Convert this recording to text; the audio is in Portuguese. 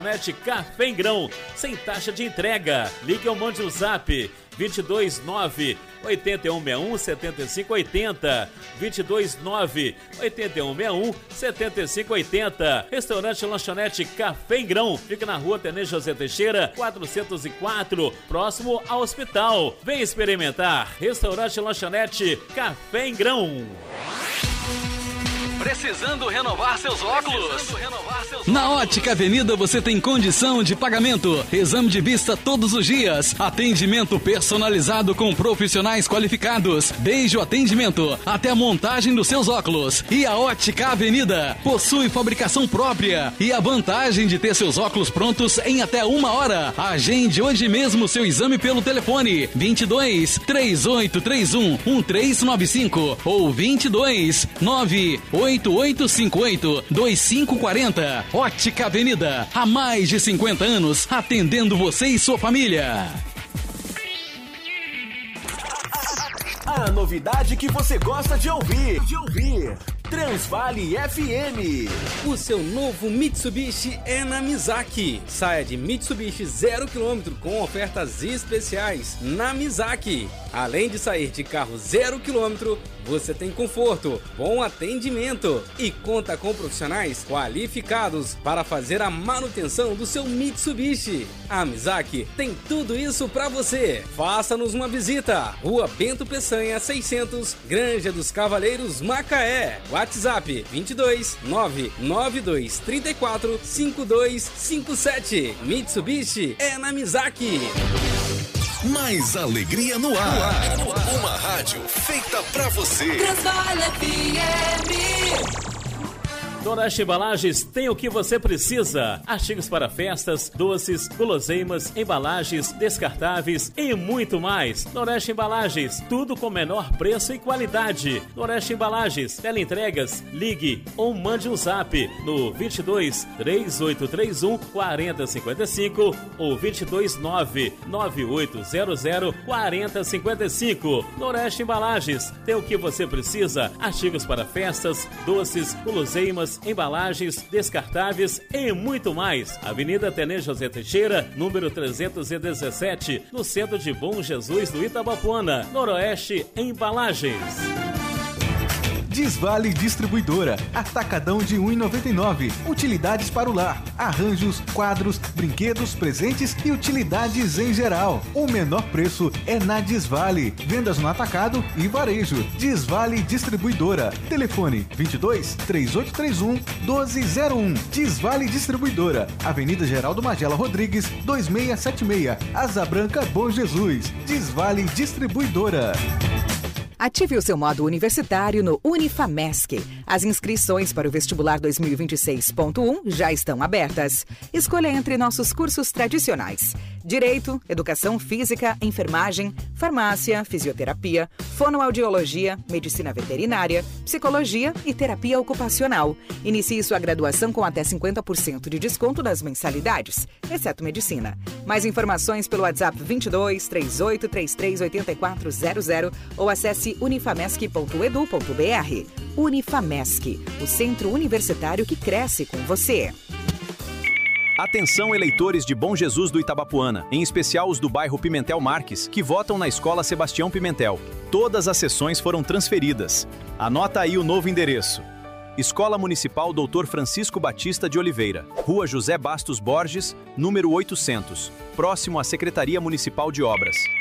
Net Café em Grão, sem taxa de entrega. Ligue ou mande o zap 229 8161 7580 229 8161 7580. Restaurante Lanchonete Café em Grão, fica na rua Tenente José Teixeira 404, próximo ao hospital. Vem experimentar. Restaurante Lanchonete Café em Grão. Precisando renovar seus óculos? Na Ótica Avenida você tem condição de pagamento, exame de vista todos os dias, atendimento personalizado com profissionais qualificados, desde o atendimento até a montagem dos seus óculos. E a Ótica Avenida possui fabricação própria e a vantagem de ter seus óculos prontos em até 1 hora. Agende hoje mesmo seu exame pelo telefone 22 3831 1395 ou 22 98858 2540. Ótica Avenida, há mais de 50 anos, atendendo você e sua família. A novidade que você gosta de ouvir. Transvale FM. O seu novo Mitsubishi é na Mizaki. Saia de Mitsubishi 0 km com ofertas especiais na Mizaki. Além de sair de carro 0 km, você tem conforto, bom atendimento e conta com profissionais qualificados para fazer a manutenção do seu Mitsubishi. A Mizaki tem tudo isso para você. Faça-nos uma visita. Rua Bento Peçanha 600, Granja dos Cavaleiros, Macaé. WhatsApp 22 992 34 5257. Mitsubishi é na Mizaki. Mais alegria no ar. Uma rádio feita pra você. Transvale FM. Noroeste Embalagens tem o que você precisa. Artigos para festas, doces, guloseimas, embalagens, descartáveis e muito mais. Noroeste Embalagens, tudo com menor preço e qualidade. Noroeste Embalagens, teleentregas, ligue ou mande um zap no 22 3831 4055 ou 229 9800 4055. Noroeste Embalagens, tem o que você precisa. Artigos para festas, doces, guloseimas, embalagens, descartáveis e muito mais. Avenida Tenente José Teixeira, número 317, no centro de Bom Jesus do Itabapuana. Noroeste Embalagens. Desvale Distribuidora, atacadão de R$ 1,99. Utilidades para o lar, arranjos, quadros, brinquedos, presentes e utilidades em geral. O menor preço é na Desvale. Vendas no atacado e varejo. Desvale Distribuidora. Telefone 22 3831 1201. Desvale Distribuidora. Avenida Geraldo Magela Rodrigues, 2676. Asa Branca, Bom Jesus. Desvale Distribuidora. Ative o seu modo universitário no Unifamesc. As inscrições para o vestibular 2026.1 já estão abertas. Escolha entre nossos cursos tradicionais: Direito, Educação Física, Enfermagem, Farmácia, Fisioterapia, Fonoaudiologia, Medicina Veterinária, Psicologia e Terapia Ocupacional. Inicie sua graduação com até 50% de desconto nas mensalidades, exceto Medicina. Mais informações pelo WhatsApp 22 38 33 8400 ou acesse unifamesc.edu.br. Unifamesc, o centro universitário que cresce com você. Atenção, eleitores de Bom Jesus do Itabapuana, em especial os do bairro Pimentel Marques, que votam na Escola Sebastião Pimentel. Todas as sessões foram transferidas. Anota aí o novo endereço: Escola Municipal Dr. Francisco Batista de Oliveira, Rua José Bastos Borges, número 800, próximo à Secretaria Municipal de Obras.